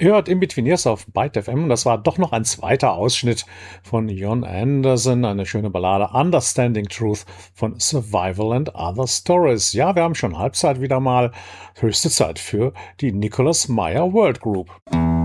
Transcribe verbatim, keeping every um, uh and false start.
Ihr hört In-Between Years auf Byte F M und das war doch noch ein zweiter Ausschnitt von Jon Anderson, eine schöne Ballade Understanding Truth von Survival and Other Stories. Ja, wir haben schon Halbzeit wieder mal. Höchste Zeit für die Nicholas Meyer World Group.